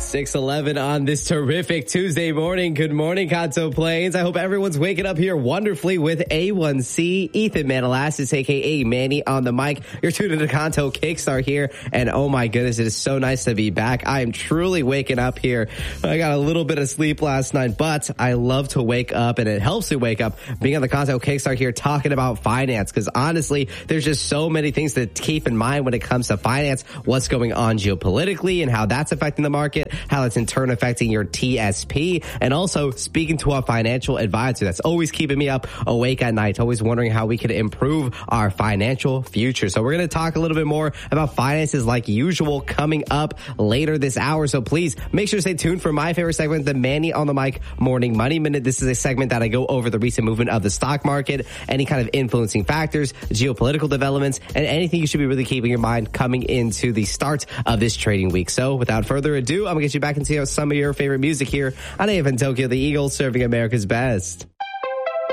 6:11 on this terrific Tuesday morning. Good morning, Kanto Plains. I hope everyone's waking up here wonderfully with A1C. Ethan Manalassis, a.k.a. Manny on the mic. You're tuned into Kanto Kickstart here. And oh my goodness, it is so nice to be back. I am truly waking up here. I got a little bit of sleep last night, but I love to wake up, and it helps me wake up being on the Kanto Kickstart here talking about finance. Because honestly, there's just so many things to keep in mind when it comes to finance. What's going on geopolitically and how that's affecting the market, how that's in turn affecting your TSP, and also speaking to a financial advisor that's always keeping me up awake at night, always wondering how we could improve our financial future. So we're going to talk a little bit more about finances like usual coming up later this hour. So please make sure to stay tuned for my favorite segment, the Manny on the Mic Morning Money Minute. This is a segment that I go over the recent movement of the stock market, any kind of influencing factors, geopolitical developments, and anything you should be really keeping in mind coming into the start of this trading week. So without further ado, I'm going to get you back into some of your favorite music here on AFN Tokyo, the Eagles serving America's best.